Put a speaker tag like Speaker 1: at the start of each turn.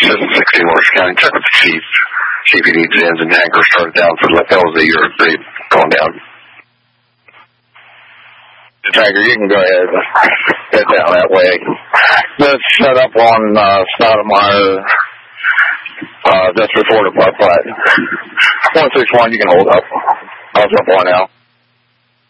Speaker 1: says 16 Morris County. Check with the chief. See if he needs ends and anchors started down for LZ or if they've gone down.
Speaker 2: Tiger, you can go ahead. Head down that way. Let's set up on Stoudemire. Just reported by flight. 161, you can hold up. I'll jump on now.